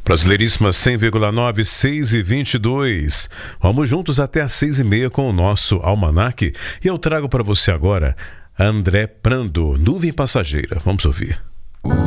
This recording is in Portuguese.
Brasileiríssima 100,9, 6h22. Vamos juntos até às 6h30 com o nosso almanaque. E eu trago para você agora André Prando, Nuvem Passageira. Vamos ouvir.